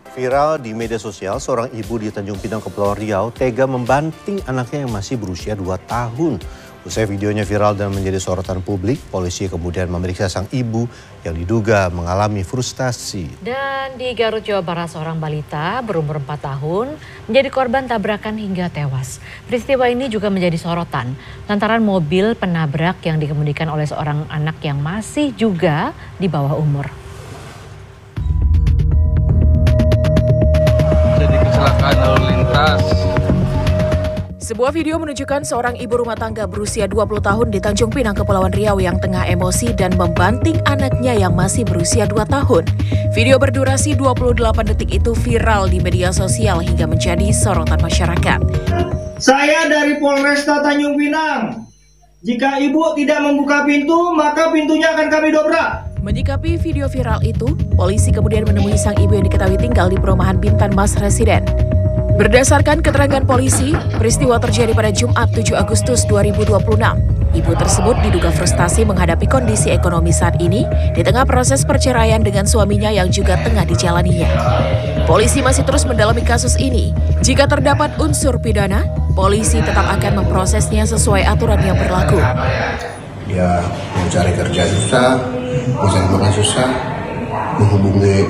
Viral di media sosial, seorang ibu di Tanjung Pinang, Kepulauan Riau tega membanting anaknya yang masih berusia 2 tahun. Usai videonya viral dan menjadi sorotan publik, polisi kemudian memeriksa sang ibu yang diduga mengalami frustasi. Dan di Garut, Jawa Barat, seorang balita berumur 4 tahun menjadi korban tabrakan hingga tewas. Peristiwa ini juga menjadi sorotan lantaran mobil penabrak yang dikemudikan oleh seorang anak yang masih juga di bawah umur. Kecelakaan lalu lintas. Sebuah video menunjukkan seorang ibu rumah tangga berusia 20 tahun di Tanjung Pinang, Kepulauan Riau yang tengah emosi dan membanting anaknya yang masih berusia 2 tahun. Video berdurasi 28 detik itu viral di media sosial hingga menjadi sorotan masyarakat. Saya dari Polresta Tanjung Pinang. Jika ibu tidak membuka pintu, maka pintunya akan kami dobrak. Menyikapi video viral itu, polisi kemudian menemui sang ibu yang diketahui tinggal di perumahan Bintan Mas Residen. Berdasarkan keterangan polisi, peristiwa terjadi pada Jumat 7 Agustus 2026. Ibu tersebut diduga frustasi menghadapi kondisi ekonomi saat ini di tengah proses perceraian dengan suaminya yang juga tengah dijalaninya. Polisi masih terus mendalami kasus ini. Jika terdapat unsur pidana, polisi tetap akan memprosesnya sesuai aturan yang berlaku. Dia mau cari kerja susah, mau cari makan susah, menghubungi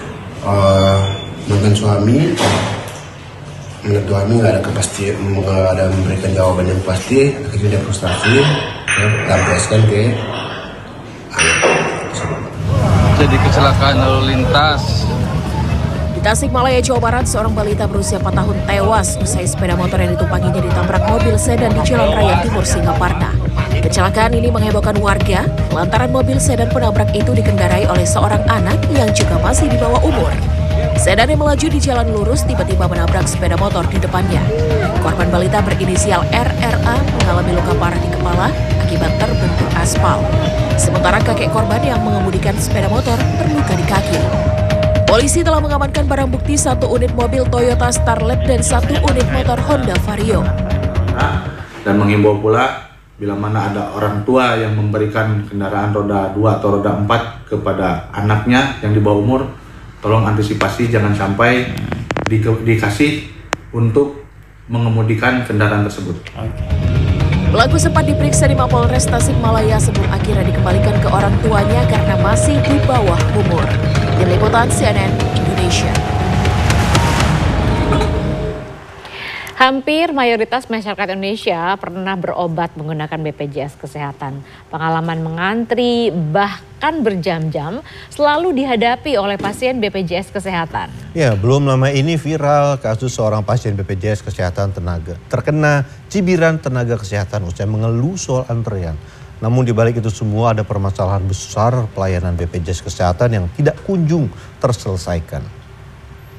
mantan suami. Menurut suami nggak ada kepastian, nggak ada memberikan jawaban yang pasti, akhirnya dia frustasi, lampiaskan ke anak tersebut. Jadi kecelakaan lalu lintas. Di Tasikmalaya, Jawa Barat, seorang balita berusia 4 tahun tewas usai sepeda motor yang ditumpanginya ditabrak mobil sedan di Jalan Raya Timur Singaparna. Kecelakaan ini menghebohkan warga lantaran mobil sedan penabrak itu dikendarai oleh seorang anak yang juga masih di bawah umur. Sedan yang melaju di jalan lurus tiba-tiba menabrak sepeda motor di depannya. Korban balita berinisial RRA mengalami luka parah di kepala akibat terbentur aspal. Sementara kakek korban yang mengemudikan sepeda motor terluka di kaki. Polisi telah mengamankan barang bukti 1 unit mobil Toyota Starlet dan 1 unit motor Honda Vario. Dan menghimbau pula bila mana ada orang tua yang memberikan kendaraan roda 2 atau roda 4 kepada anaknya yang di bawah umur, tolong antisipasi jangan sampai dikasih untuk mengemudikan kendaraan tersebut. Pelaku sempat diperiksa di Mapolres Tasikmalaya sebelum akhirnya dikembalikan ke orang tuanya karena masih di bawah umur. Tim Liputan CNN Indonesia. Hampir mayoritas masyarakat Indonesia pernah berobat menggunakan BPJS Kesehatan. Pengalaman mengantri bahkan berjam-jam selalu dihadapi oleh pasien BPJS Kesehatan. Ya, belum lama ini viral kasus seorang pasien BPJS Kesehatan terkena cibiran tenaga kesehatan usai mengeluh soal antrean. Namun di balik itu semua ada permasalahan besar pelayanan BPJS Kesehatan yang tidak kunjung terselesaikan.